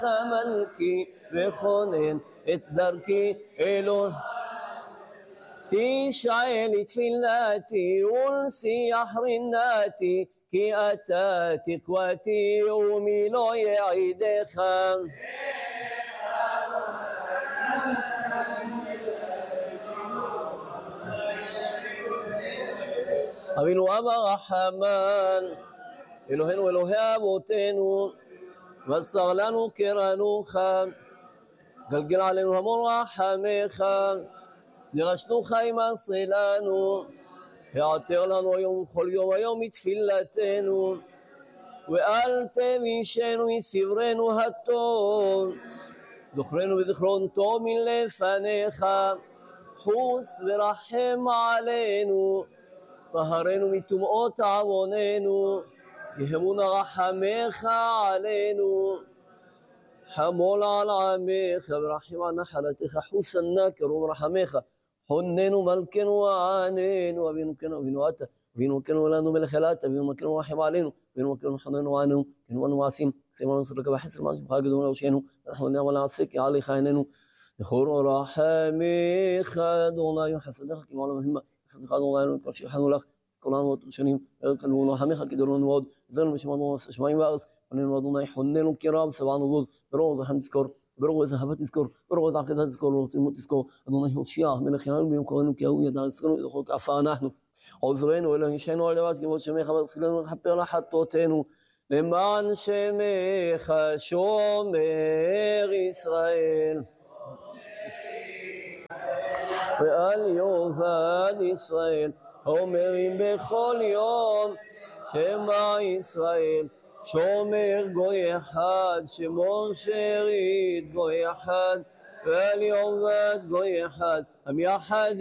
מלכי וכונן את דרכי אלוהי. תשעה לתפילתי ולשיח רנתי, כי אתה תקוותי ומי לא יעידך. אבינו אב הרחמן, אלוהינו אלוהי אבותינו, מסר לנו קרנוך, גלגל עלינו המון רחמך, דרשנוך ימסר לנו, העתר לנו היום וכל יום היום מתפילתנו, ואל תמישנו מסברנו הטוב, זוכרנו בזיכרון טוב מלפניך, חוס ורחם עלינו, טהרנו מטומאות עווננו, יהמון רחמך עלינו, חמול על עמך ורחם על נחלתך, חוס הנקר ורחמך, חוננו מלכנו ועננו, אבינו כן אבינו אתה, אבינו כן ולנו מלך אלת, אבינו מלכנו רחם עלינו, אבינו מלכנו חוננו ועננו, כנו אנו מעשים, שימו לנו סלקה בחסר מה שבך הגדול להושענו, אנחנו נעמל לעשה כי עליך עינינו, זכור רחמך אדוני וחסדך כמו עולם המהימה, חסדך אדוני כל שיחנו לך, כולנו עוד שנים, כנו רחמך גדול לנו מאוד, זרנו ושמענו השמיים והארץ, עלינו אדוני חוננו כרם שבענו בוז, ברוך זכם תזכור, ברוך איזה אהבה תזכור, ברוך איזה עקדה תזכור, ברוך צימות תזכור, אדוני הושיע, מלך יננו ביום קוראנו כי הוא ידע עשרנו וזכור כעפה אנחנו, עוזרנו אלוהי שנו על לבד כבוד שמך ורסילנו לכפר לחטאותינו, למען שמך שומר ישראל. ועל יאבד ישראל אומרים בכל יום שמע ישראל, שומר גוי אחד, שמור שארית גוי אחד, ועל יאבד גוי אחד, הם יחד